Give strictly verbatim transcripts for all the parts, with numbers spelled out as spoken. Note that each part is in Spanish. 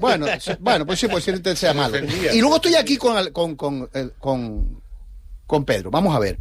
Bueno, bueno, pues sí, pues sí, sea malo. Y luego estoy aquí con, con, con, con, con Pedro. Vamos a ver.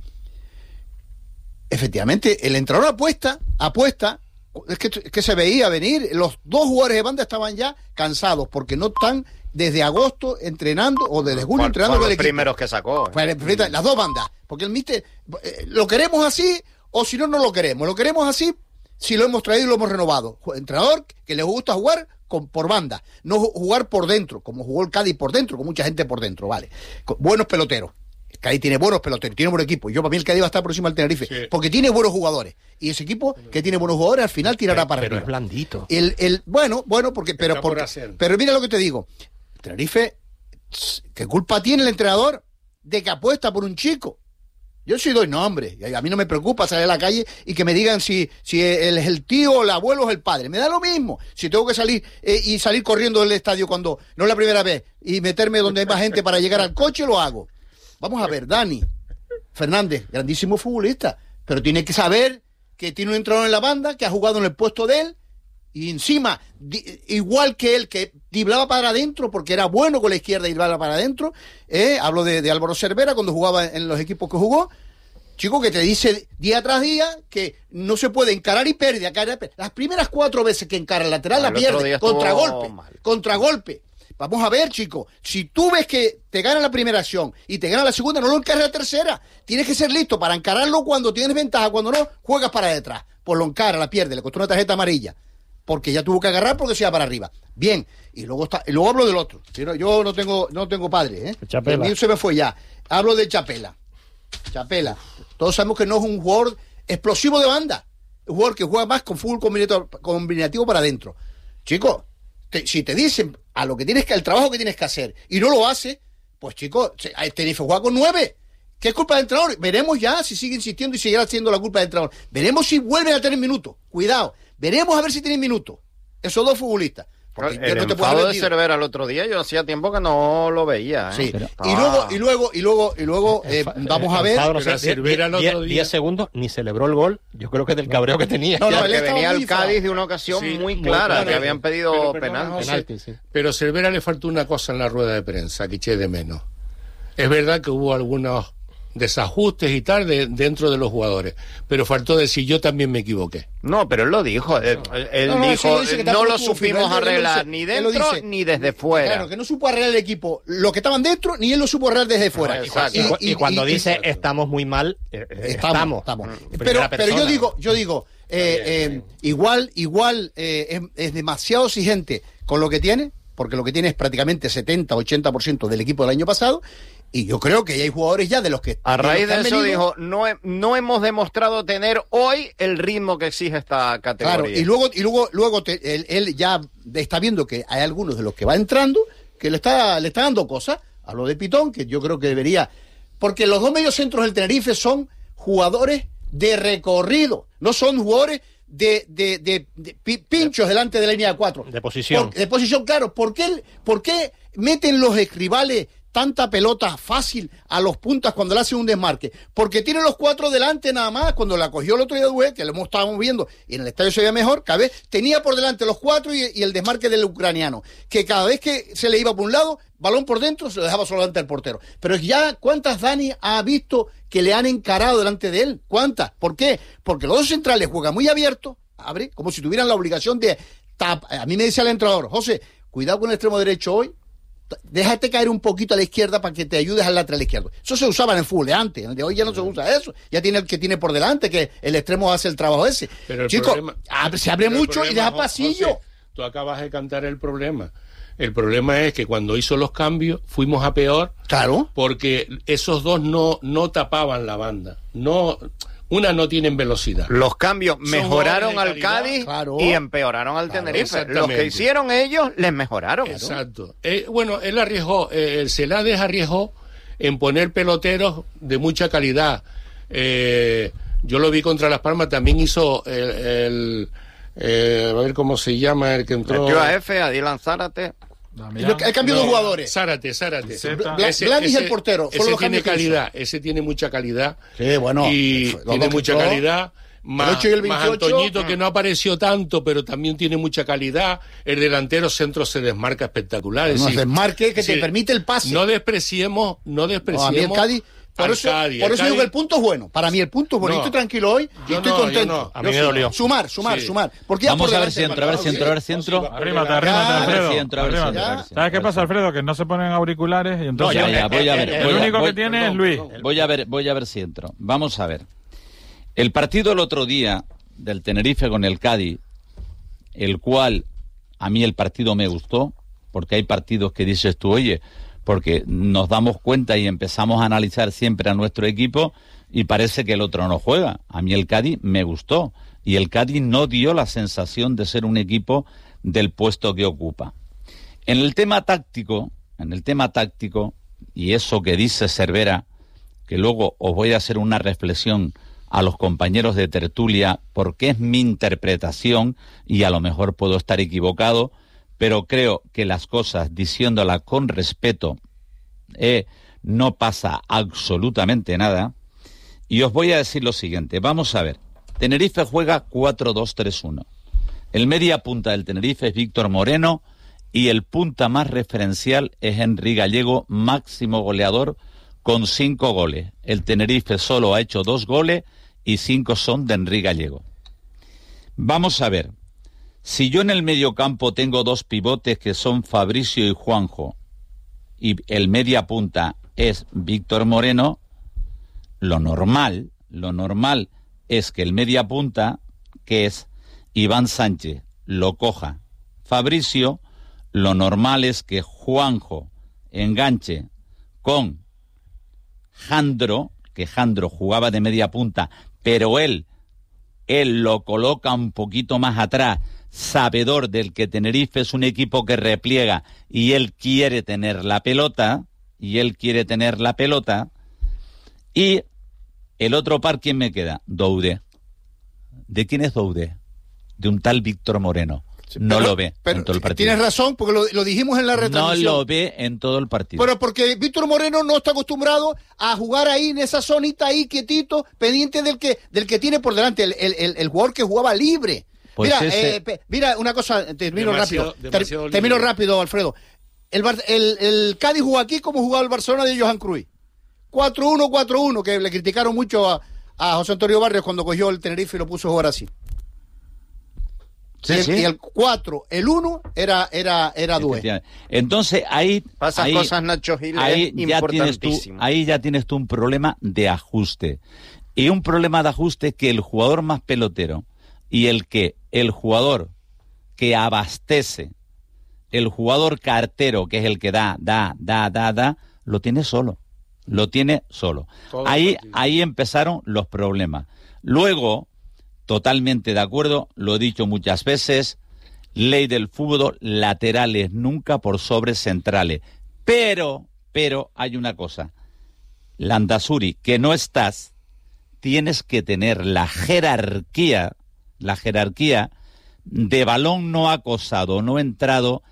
Efectivamente, el entrenador apuesta, apuesta, es que, es que se veía venir, los dos jugadores de banda estaban ya cansados, porque no están desde agosto entrenando, o desde julio entrenando con el equipo. Los primeros que sacó. ¿eh? Las dos bandas, porque el míster, lo queremos así, o si no, no lo queremos. Lo queremos así, si lo hemos traído y lo hemos renovado. Entrenador que le gusta jugar con, por banda, no jugar por dentro, como jugó el Cádiz por dentro, con mucha gente por dentro, vale. Con buenos peloteros. El Cádiz tiene buenos peloteros, tiene buen equipo. Yo para mí el Cádiz va a estar próximo al Tenerife, sí, porque tiene buenos jugadores. Y ese equipo que tiene buenos jugadores al final tirará pero, para pero arriba. Pero es blandito. El, el, bueno, bueno, porque, pero, porque, pero mira lo que te digo. Tenerife, ¿qué culpa tiene el entrenador de que apuesta por un chico? Yo sí doy nombre, a mí no me preocupa salir a la calle y que me digan si, si él es el tío, el abuelo o el padre, me da lo mismo. Si tengo que salir eh, y salir corriendo del estadio cuando no es la primera vez y meterme donde hay más gente para llegar al coche, lo hago. Vamos a ver, Dani Fernández, grandísimo futbolista, pero tiene que saber que tiene un entrenador en la banda, que ha jugado en el puesto de él, y encima, di, igual que él, que driblaba para adentro, porque era bueno con la izquierda y driblaba para adentro, eh, hablo de, de Álvaro Cervera, cuando jugaba en los equipos que jugó, chico, que te dice día tras día que no se puede encarar y pérdida. Las primeras cuatro veces que encara el lateral la pierde, contragolpe, contragolpe. Vamos a ver, chico, si tú ves que te gana la primera acción y te gana la segunda, no lo encares la tercera. Tienes que ser listo para encararlo cuando tienes ventaja, cuando no, juegas para detrás. Pues lo encara, la pierde, le costó una tarjeta amarilla, porque ya tuvo que agarrar porque se iba para arriba. Bien, y luego está, y luego hablo del otro. Yo no tengo, no tengo padre, ¿eh? Chapela. El mío se me fue ya. Hablo de Chapela. Chapela. Todos sabemos que no es un jugador explosivo de banda. Un jugador que juega más con fútbol combinativo, combinativo para adentro. Chicos, te, si te dicen a lo que tienes que, el trabajo que tienes que hacer, y no lo hace, pues chicos, Tenerife juega con nueve. ¿Qué es culpa del entrenador? Veremos ya si sigue insistiendo y seguirá siendo la culpa del entrenador. Veremos si vuelven a tener minutos. Cuidado. Veremos a ver si tienen minutos. Esos dos futbolistas. Porque el no te enfado de Cervera el otro día, yo hacía tiempo que no lo veía. ¿eh? Sí. Pero, y, luego, y luego, y luego, y luego, eh, vamos a ver. No sé, Cervera el otro día. diez segundos, ni celebró el gol. Yo creo que es del cabreo que tenía. No, no, que venía el Cádiz de una ocasión sí, muy, muy clara, clara, que habían pedido pero, pero, penal. José, penalti. Sí. Pero Cervera le faltó una cosa en la rueda de prensa que eché de menos. Es verdad que hubo algunos desajustes y tal de, dentro de los jugadores, pero faltó decir yo también me equivoqué. No, pero él lo dijo, él, él no, no, dijo sí lo no lo supimos firme, arreglar ni dentro ni desde fuera. Claro, que no supo arreglar el equipo, lo que estaban dentro, ni él lo supo arreglar desde fuera. No, y, y, y, y cuando y, dice y, estamos muy mal, eh, estamos. estamos. Pero, pero yo digo, yo digo, eh, eh, igual, igual eh, es, es demasiado exigente con lo que tiene, porque lo que tiene es prácticamente setenta, ochenta por ciento del equipo del año pasado. Y yo creo que hay jugadores ya de los que... A raíz de, de eso venido, dijo, no, he, no hemos demostrado tener hoy el ritmo que exige esta categoría. Claro, y luego, y luego, luego te, él, él ya está viendo que hay algunos de los que va entrando que le está, le está dando cosas. Hablo de Pitón, que yo creo que debería... Porque los dos mediocentros del Tenerife son jugadores de recorrido, no son jugadores de, de, de, de, de pinchos delante de la línea de cuatro. De posición. Por, de posición, claro. ¿Por qué, por qué meten los rivales tanta pelota fácil a los puntas cuando le hacen un desmarque? Porque tiene los cuatro delante nada más. Cuando la cogió el otro día Dué, que lo estábamos viendo y en el estadio se veía mejor, cada vez tenía por delante los cuatro y, y el desmarque del ucraniano, que cada vez que se le iba por un lado, balón por dentro, se lo dejaba solo delante del portero. Pero ya, ¿cuántas Dani ha visto que le han encarado delante de él? ¿Cuántas? ¿Por qué? Porque los dos centrales juegan muy abiertos, abre, como si tuvieran la obligación de tap. A mí me decía el entrenador, José, cuidado con el extremo derecho hoy, déjate caer un poquito a la izquierda para que te ayudes al lateral izquierdo. Eso se usaba en el fútbol de antes, en el de hoy ya no se usa eso. Ya tiene el que tiene por delante, que el extremo hace el trabajo ese. Pero el Chico, problema, abre, se abre mucho problema, y deja pasillo. José, tú acabas de cantar el problema. El problema es que cuando hizo los cambios fuimos a peor. Claro. Porque esos dos no, no tapaban la banda. No... Una, no tienen velocidad. Los cambios Son mejoraron al Cádiz claro. y empeoraron al claro, Tenerife. Los que hicieron ellos les mejoraron. Exacto. Eh, bueno, él arriesgó, eh, el Celades arriesgó en poner peloteros de mucha calidad. Eh, yo lo vi contra Las Palmas, también hizo el, el eh, a ver cómo se llama el que entró. Metió a F, a Dylan Zárate. Hay cambio no, de jugadores. Zárate, Zárate. Blandis el portero. Ese tiene calidad, ese tiene mucha calidad. Sí, bueno. Y tiene mucha calidad. Más, el ocho y el veintiocho, más Antoñito, que no apareció tanto, pero también tiene mucha calidad. El delantero centro se desmarca espectacular. No, decir, desmarque que decir, te permite el pase. No despreciemos, no despreciemos. No, a mí el Cádiz, por eso, Cádiz, por eso Cádiz, digo que el punto es bueno. Para mí el punto es bueno. No, estoy tranquilo hoy y estoy no, contento. No. A mí me dolió. Sumar, sumar, sí. sumar. Porque Vamos a ver centro, a ver centro, a ver centro. Arrímate, arrímate, Alfredo. Centro, a ver centro, a ver centro. ¿Sabes qué pasa, Alfredo? Que no se ponen auriculares y entonces... No, ya, ya, voy a ver. El voy a, único voy, que tiene perdón, es Luis. perdón. Voy a ver, voy a ver si entro. Vamos a ver. El partido el otro día del Tenerife con el Cádiz, el cual a mí el partido me gustó, porque hay partidos que dices tú, oye, porque nos damos cuenta y empezamos a analizar siempre a nuestro equipo y parece que el otro no juega. A mí el Cádiz me gustó y el Cádiz no dio la sensación de ser un equipo del puesto que ocupa. En el tema táctico, en el tema táctico, y eso que dice Cervera, que luego os voy a hacer una reflexión a los compañeros de tertulia, porque es mi interpretación y a lo mejor puedo estar equivocado, pero creo que las cosas, diciéndolas con respeto, eh, no pasa absolutamente nada. Y os voy a decir lo siguiente, vamos a ver, Tenerife juega cuatro dos tres uno. El media punta del Tenerife es Víctor Moreno y el punta más referencial es Henry Gallego, máximo goleador, con cinco goles. El Tenerife solo ha hecho dos goles y cinco son de Henry Gallego. Vamos a ver, si yo en el mediocampo tengo dos pivotes que son Fabricio y Juanjo, y el media punta es Víctor Moreno, lo normal, lo normal es que el media punta, que es Iván Sánchez, lo coja Fabricio, lo normal es que Juanjo enganche con Jandro, que Jandro jugaba de media punta, pero él, él lo coloca un poquito más atrás, sabedor del que Tenerife es un equipo que repliega y él quiere tener la pelota, y él quiere tener la pelota, y el otro par, ¿quién me queda? Doudé. ¿De quién es Doudé? De un tal Víctor Moreno. No pero, lo ve pero en todo el partido. Tienes razón, porque lo, lo dijimos en la retransmisión. No lo ve en todo el partido. Pero porque Víctor Moreno no está acostumbrado a jugar ahí en esa zonita ahí quietito, pendiente del que del que tiene por delante, el, el, el jugador que jugaba libre. Pues mira, ese... eh, mira, una cosa, termino demasiado, rápido. Demasiado Ter, termino rápido, Alfredo. El, el, el Cádiz jugó aquí como jugaba el Barcelona de Johan Cruyff. cuatro uno, cuatro uno, que le criticaron mucho a, a José Antonio Barrios cuando cogió el Tenerife y lo puso a jugar así. Sí, y, el, sí. y el cuatro, el uno era era era Dué. Entonces ahí pasan ahí, cosas, Nacho Gil, ahí ya tienes tú, ahí ya tienes tú un problema de ajuste. Y un problema de ajuste que el jugador más pelotero y el que el jugador que abastece, el jugador cartero, que es el que da, da, da, da, da, lo tiene solo. Lo tiene solo. Todo ahí ahí empezaron los problemas. Luego, totalmente de acuerdo, lo he dicho muchas veces, ley del fútbol, laterales nunca por sobre centrales. Pero, pero hay una cosa, Landazuri, que no estás, tienes que tener la jerarquía, la jerarquía de balón no acosado, no entrado,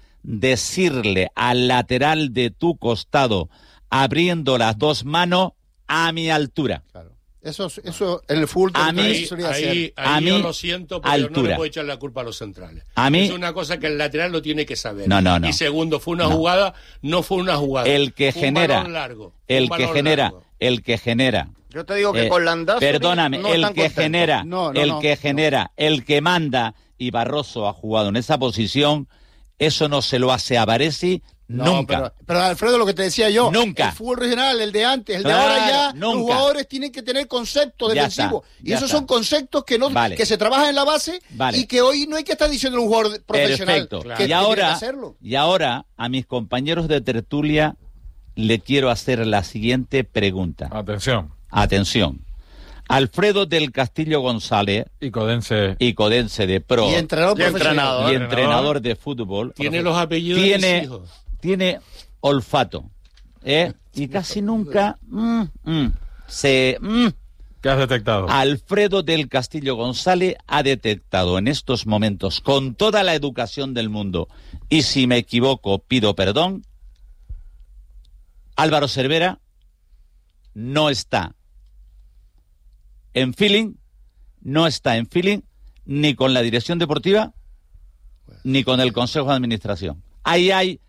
decirle al lateral de tu costado, abriendo las dos manos a mi altura. Claro. Eso, eso en el fútbol a mí, ahí, ahí, ahí a mí, yo lo siento, pero altura. No le puedo echar la culpa a los centrales. A mí, es una cosa que el lateral lo tiene que saber. No, no, no. Y segundo, fue una no. jugada, no fue una jugada. El que fue genera, un largo, el que genera, largo. el que genera. Yo te digo que eh, con Landazuri perdóname, no el que contento. genera, no, no, el no, que no. genera, el que manda, y Barroso ha jugado en esa posición, eso no se lo hace a Varesi. No, nunca. Pero, pero Alfredo, lo que te decía yo, nunca. El fútbol regional, el de antes, el claro, de ahora ya, nunca. los jugadores tienen que tener conceptos defensivos. Y esos está. son conceptos que no vale. que se trabajan en la base vale. y que hoy no hay que estar diciendo un jugador profesional Perfecto. que, Claro. que y ahora, tiene que hacerlo. Y ahora, a mis compañeros de tertulia, le quiero hacer la siguiente pregunta. Atención. Atención. Alfredo del Castillo González y Codense y Codense de Pro y entrenador, y entrenador, y entrenador de fútbol tiene los apellidos tiene de mis hijos. tiene olfato ¿eh? y casi nunca mm, mm, se mm. ¿Qué has detectado? Alfredo del Castillo González ha detectado en estos momentos, con toda la educación del mundo, y si me equivoco pido perdón, Álvaro Cervera no está en feeling no está en feeling ni con la dirección deportiva ni con el Consejo de Administración. Ahí hay